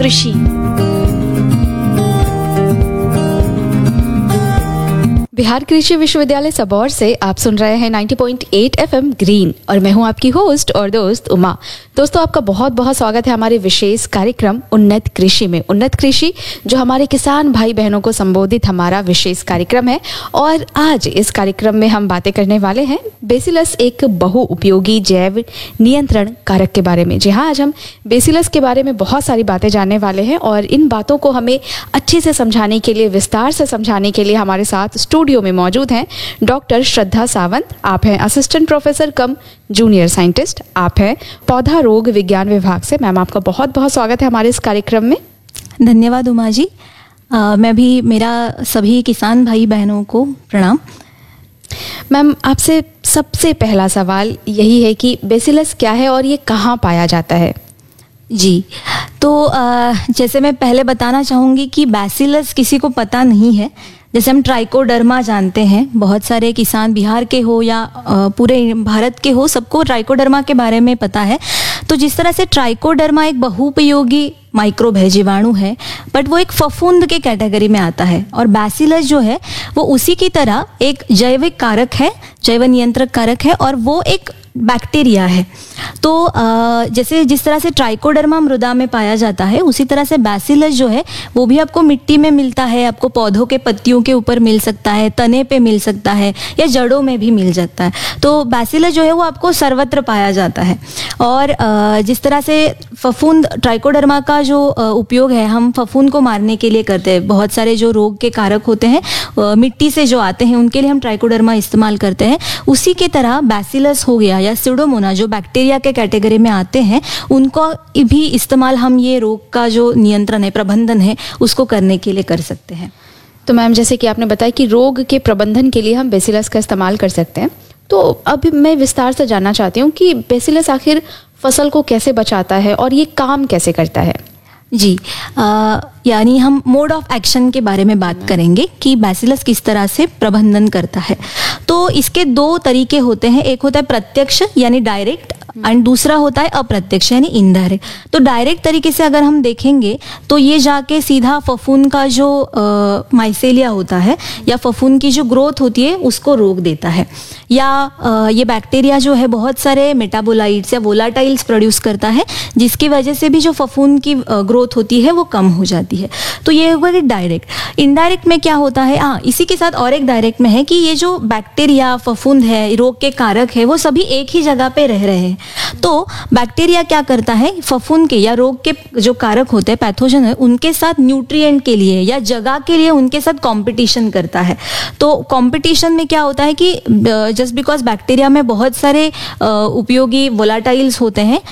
कृषि। बिहार कृषि विश्वविद्यालय सबौर से आप सुन रहे हैं 90.8 FM ग्रीन और मैं हूं आपकी होस्ट और दोस्त उमा। दोस्तों, आपका बहुत बहुत स्वागत है हमारे विशेष कार्यक्रम उन्नत कृषि में। उन्नत कृषि जो हमारे किसान भाई बहनों को संबोधित हमारा विशेष कार्यक्रम है और आज इस कार्यक्रम में हम बातें करने वाले हैं बेसिलस, एक बहुउपयोगी जैव नियंत्रण कारक के बारे में। जी हाँ, आज हम बेसिलस के बारे में बहुत सारी बातें जानने वाले हैं और इन बातों को हमें अच्छे से समझाने के लिए, विस्तार से समझाने के लिए हमारे साथ स्टूडियो में मौजूद हैं डॉक्टर श्रद्धा सावंत। आप हैं असिस्टेंट प्रोफेसर कम जूनियर साइंटिस्ट, आप हैं पौधा रोग विज्ञान विभाग से। मैम, आपका बहुत बहुत स्वागत है हमारे इस कार्यक्रम में। धन्यवाद उमा जी। मैं भी, मेरा सभी किसान भाई बहनों को प्रणाम। मैम, आपसे सबसे पहला सवाल यही है कि बेसिलस क्या है और ये कहाँ पाया जाता है? जी, तो जैसे मैं पहले बताना चाहूँगी कि बैसिलस किसी को पता नहीं है। जैसे हम ट्राइकोडर्मा जानते हैं, बहुत सारे किसान बिहार के हो या पूरे भारत के हो, सबको ट्राइकोडर्मा के बारे में पता है। तो जिस तरह से ट्राइकोडर्मा एक बहुउपयोगी माइक्रोब है, जीवाणु है, बट वो एक फफूंद के कैटेगरी में आता है। और बैसिलस जो है वो उसी की तरह एक जैविक कारक है, जैव नियंत्रक कारक है और वो एक बैक्टीरिया है। तो जैसे जिस तरह से ट्राइकोडर्मा मृदा में पाया जाता है, उसी तरह से बैसिलस जो है वो भी आपको मिट्टी में मिलता है, आपको पौधों के पत्तियों के ऊपर मिल सकता है, तने पे मिल सकता है या जड़ों में भी मिल सकता है। तो बैसिलस जो है वो आपको सर्वत्र पाया जाता है। और जिस तरह से फफूंद, ट्राइकोडर्मा का जो उपयोग है हम फफूंद को मारने के लिए करते हैं। बहुत सारे जो रोग के कारक होते हैं मिट्टी से जो आते हैं उनके लिए हम ट्राइकोडर्मा इस्तेमाल करते हैं। उसी के तरह बैसिलस हो गया या स्यूडोमोना जो बैक्टीरिया के कैटेगरी में आते हैं, उनको भी इस्तेमाल हम ये रोग का जो नियंत्रण है, प्रबंधन है, उसको करने के लिए कर सकते हैं। तो मैम, जैसे कि आपने बताया कि रोग के प्रबंधन के लिए हम बेसिलस का इस्तेमाल कर सकते हैं, तो अब मैं विस्तार से जानना चाहती हूँ कि बेसिलस आखिर फसल को कैसे बचाता है और ये काम कैसे करता है? जी, यानी हम मोड ऑफ एक्शन के बारे में बात करेंगे कि बैसिलस किस तरह से प्रबंधन करता है। तो इसके दो तरीके होते हैं, एक होता है प्रत्यक्ष यानी डायरेक्ट एंड दूसरा होता है अप्रत्यक्ष यानी इनडायरेक्ट। तो डायरेक्ट तरीके से अगर हम देखेंगे तो ये जाके सीधा फफूंद का जो माइसेलिया होता है या फफूंद की जो ग्रोथ होती है उसको रोक देता है। या ये बैक्टीरिया जो है बहुत सारे मेटाबोलाइट्स या वोलाटाइल्स प्रोड्यूस करता है, जिसकी वजह से भी जो फफूंद की ग्रोथ होती है वो कम हो जाती है। तो ये होगा डायरेक्ट। इनडायरेक्ट में क्या होता है, इसी के साथ और एक डायरेक्ट में है कि ये जो बैक्टीरिया, फफूंद है, रोग के कारक है, वो सभी एक ही जगह पे रह रहे हैं। तो बैक्टीरिया क्या करता है, फफूंद के या रोग के जो कारक होते हैं, पैथोजन है, उनके साथ न्यूट्रिएंट के लिए या जगह के लिए उनके साथ कंपटीशन करता है। तो कंपटीशन में क्या होता है कि जस्ट बिकॉज बैक्टीरिया में बहुत सारे उपयोगी वोलाटाइल्स होते हैं